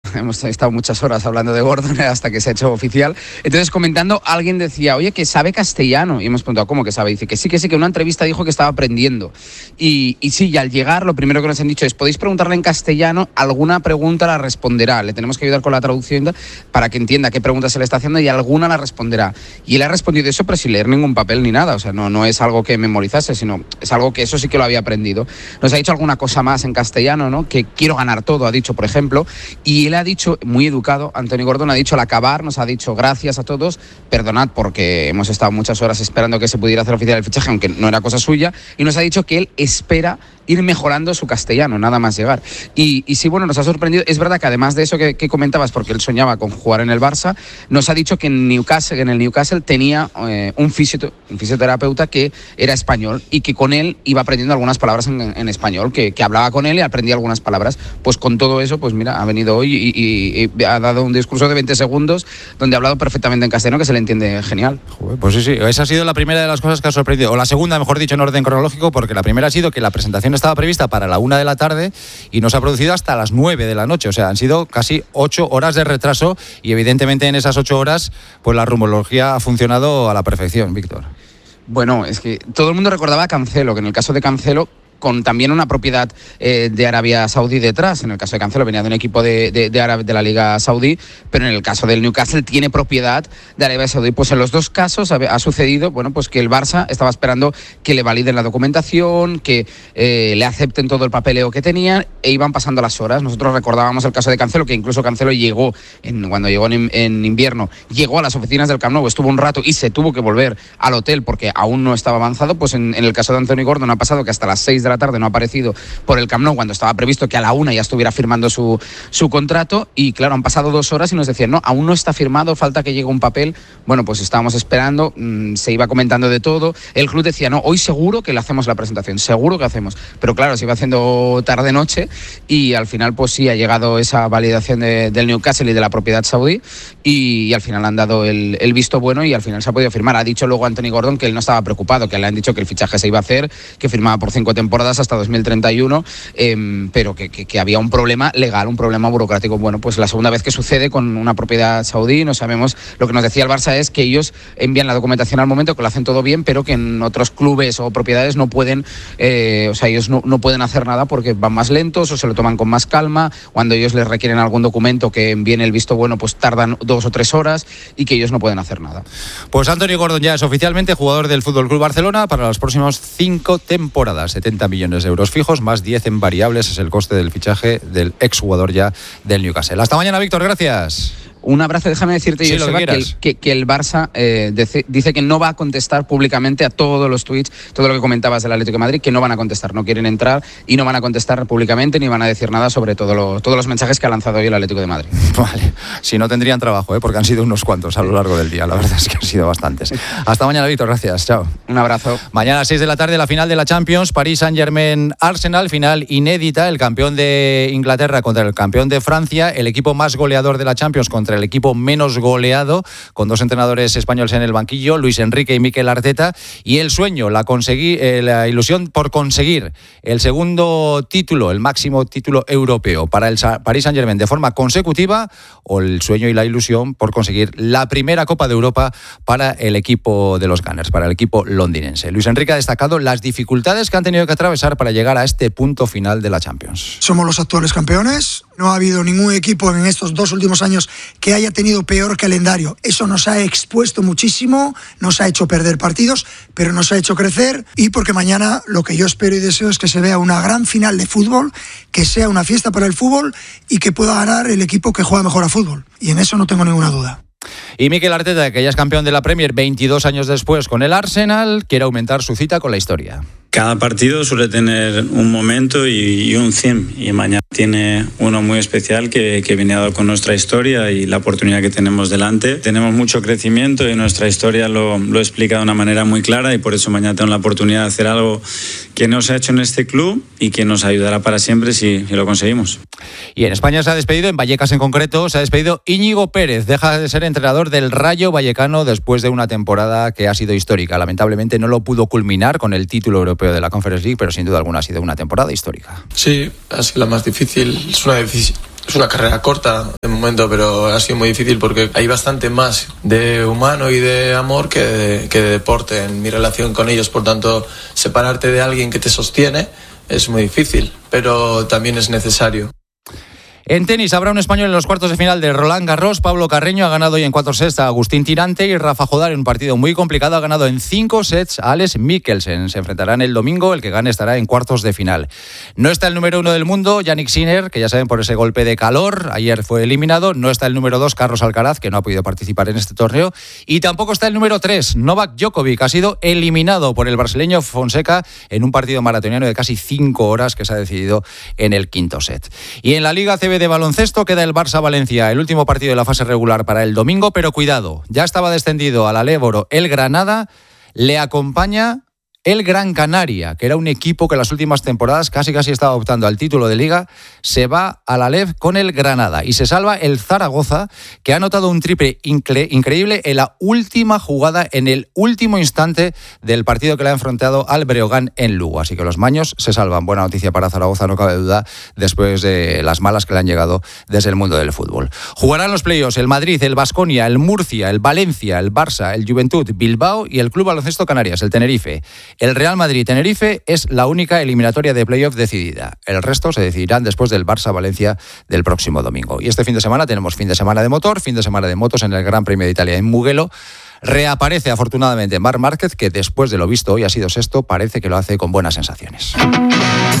hemos estado muchas horas hablando de Gordon hasta que se ha hecho oficial. Entonces, comentando, alguien decía, oye, que sabe castellano. Y hemos preguntado, ¿cómo que sabe? Dice que sí, que en una entrevista dijo que estaba aprendiendo. Y sí, y al llegar, lo primero que nos han dicho es, podéis preguntarle en castellano, alguna pregunta la responderá. Le tenemos que ayudar con la traducción para que entienda qué pregunta se le está haciendo y alguna la responderá. Y él ha respondido eso, pero sin leer ningún papel ni nada. O sea, no es algo que memorizase, sino es algo que eso sí que lo había aprendido. Nos ha dicho alguna cosa más en castellano, ¿no? Que quiero ganar todo, ha dicho, por ejemplo. Y él ha dicho, muy educado, Anthony Gordon ha dicho al acabar, nos ha dicho gracias a todos, perdonad porque hemos estado muchas horas esperando que se pudiera hacer oficial el fichaje, aunque no era cosa suya, y nos ha dicho que él espera ir mejorando su castellano, nada más llegar. Y sí, bueno, nos ha sorprendido. Es verdad que además de eso que comentabas, porque él soñaba con jugar en el Barça, nos ha dicho que en el Newcastle tenía un fisioterapeuta que era español y que con él iba aprendiendo algunas palabras en español, que hablaba con él y aprendía algunas palabras. Pues con todo eso, pues mira, ha venido hoy y ha dado un discurso de 20 segundos donde ha hablado perfectamente en castellano, que se le entiende genial. Pues sí, esa ha sido la primera de las cosas que ha sorprendido, o la segunda, mejor dicho, en orden cronológico, porque la primera ha sido que la presentación estaba prevista para la 1 de la tarde y no se ha producido hasta las 9 de la noche, o sea, han sido casi 8 horas de retraso y evidentemente en esas 8 horas pues la rumorología ha funcionado a la perfección, Víctor. Bueno, es que todo el mundo recordaba a Cancelo, que en el caso de Cancelo, con también una propiedad de Arabia Saudí detrás. En el caso de Cancelo venía de un equipo de la Liga Saudí, pero en el caso del Newcastle tiene propiedad de Arabia Saudí. Pues en los dos casos ha sucedido, bueno, pues que el Barça estaba esperando que le validen la documentación, que le acepten todo el papeleo que tenían, e iban pasando las horas. Nosotros recordábamos el caso de Cancelo, que incluso Cancelo llegó, cuando llegó en invierno, llegó a las oficinas del Camp Nou, estuvo un rato y se tuvo que volver al hotel porque aún no estaba avanzado. Pues en el caso de Anthony Gordon ha pasado que hasta las 6 de la tarde no ha aparecido por el Camp Nou cuando estaba previsto que a la 1 ya estuviera firmando su contrato, y claro, han pasado 2 horas y nos decían, no, aún no está firmado, falta que llegue un papel. Bueno, pues estábamos esperando, se iba comentando de todo. El club decía, no, hoy seguro que le hacemos la presentación, seguro que hacemos, pero claro, se iba haciendo tarde-noche y al final pues sí ha llegado esa validación del Newcastle y de la propiedad saudí y al final han dado el visto bueno y al final se ha podido firmar. Ha dicho luego Anthony Gordon que él no estaba preocupado, que le han dicho que el fichaje se iba a hacer, que firmaba por 5 temporadas hasta 2031, pero que había un problema legal, un problema burocrático. Bueno, pues la segunda vez que sucede con una propiedad saudí, no sabemos. Lo que nos decía el Barça es que ellos envían la documentación al momento, que lo hacen todo bien, pero que en otros clubes o propiedades no pueden, ellos no pueden hacer nada porque van más lentos o se lo toman con más calma. Cuando ellos les requieren algún documento que envíen el visto bueno, pues tardan 2 o 3 horas y que ellos no pueden hacer nada. Pues Anthony Gordon ya es oficialmente jugador del FC Barcelona para las próximas 5 temporadas. 70 millones de euros fijos, más 10 en variables, es el coste del fichaje del exjugador ya del Newcastle. Hasta mañana, Víctor, gracias. Un abrazo, déjame decirte, sí, Joseba, que el Barça dice que no va a contestar públicamente a todos los tweets, todo lo que comentabas del Atlético de Madrid, que no van a contestar, no quieren entrar y no van a contestar públicamente ni van a decir nada sobre todos los mensajes que ha lanzado hoy el Atlético de Madrid. Vale, si no tendrían trabajo, porque han sido unos cuantos a lo largo del día, la verdad es que han sido bastantes. Hasta mañana, Víctor, gracias, chao. Un abrazo. Mañana a las 6 de la tarde la final de la Champions, París Saint-Germain-Arsenal, final inédita, el campeón de Inglaterra contra el campeón de Francia, el equipo más goleador de la Champions contra el equipo menos goleado, con 2 entrenadores españoles en el banquillo, Luis Enrique y Mikel Arteta, y el sueño, la ilusión por conseguir el segundo título, el máximo título europeo para el Paris Saint-Germain de forma consecutiva, o el sueño y la ilusión por conseguir la primera Copa de Europa para el equipo de los Gunners, para el equipo londinense. Luis Enrique ha destacado las dificultades que han tenido que atravesar para llegar a este punto final de la Champions. Somos los actuales campeones, no ha habido ningún equipo en estos 2 últimos años que haya tenido peor calendario. Eso nos ha expuesto muchísimo, nos ha hecho perder partidos, pero nos ha hecho crecer, y porque mañana lo que yo espero y deseo es que se vea una gran final de fútbol, que sea una fiesta para el fútbol y que pueda ganar el equipo que juega mejor a fútbol. Y en eso no tengo ninguna duda. Y Mikel Arteta, que ya es campeón de la Premier 22 años después con el Arsenal, quiere aumentar su cita con la historia. Cada partido suele tener un momento y un 100, y mañana tiene uno muy especial que viene dado con nuestra historia y la oportunidad que tenemos delante. Tenemos mucho crecimiento y nuestra historia lo explica de una manera muy clara, y por eso mañana tengo la oportunidad de hacer algo que no se ha hecho en este club y que nos ayudará para siempre si lo conseguimos. Y en España se ha despedido, en Vallecas en concreto, se ha despedido Íñigo Pérez. Deja de ser entrenador del Rayo Vallecano después de una temporada que ha sido histórica. Lamentablemente no lo pudo culminar con el título europeo de la Conference League, pero sin duda alguna ha sido una temporada histórica. Sí, ha sido la más difícil. Es Es una carrera corta de momento, pero ha sido muy difícil porque hay bastante más de humano y de amor que de deporte en mi relación con ellos. Por tanto, separarte de alguien que te sostiene es muy difícil, pero también es necesario. En tenis habrá un español en los cuartos de final de Roland Garros. Pablo Carreño ha ganado hoy en 4 sets a Agustín Tirante y Rafa Jodar, en un partido muy complicado, ha ganado en 5 sets a Alex Mikkelsen. Se enfrentarán el domingo, el que gane estará en cuartos de final. No está el número 1 del mundo, Jannik Sinner, que ya saben por ese golpe de calor, ayer fue eliminado. No está el número 2, Carlos Alcaraz, que no ha podido participar en este torneo. Y tampoco está el número 3, Novak Djokovic, ha sido eliminado por el brasileño Fonseca en un partido maratoniano de casi 5 horas que se ha decidido en el quinto set. Y en la Liga CB de baloncesto queda el Barça-Valencia, el último partido de la fase regular para el domingo, pero cuidado, ya estaba descendido al Alévoro el Granada, le acompaña el Gran Canaria, que era un equipo que en las últimas temporadas casi estaba optando al título de Liga. Se va a la LEV con el Granada y se salva el Zaragoza, que ha anotado un triple increíble en la última jugada, en el último instante del partido que le ha enfrentado al Breogán en Lugo. Así que los maños se salvan. Buena noticia para Zaragoza, no cabe duda, después de las malas que le han llegado desde el mundo del fútbol. Jugarán los playoffs el Madrid, el Baskonia, el Murcia, el Valencia, el Barça, el Juventud, Bilbao y el Club Baloncesto Canarias, el Tenerife. El Real Madrid-Tenerife es la única eliminatoria de playoff decidida. El resto se decidirán después del Barça-Valencia del próximo domingo. Y este fin de semana tenemos fin de semana de motor, fin de semana de motos en el Gran Premio de Italia en Mugello. Reaparece afortunadamente Marc Márquez, que después de lo visto hoy ha sido sexto, parece que lo hace con buenas sensaciones.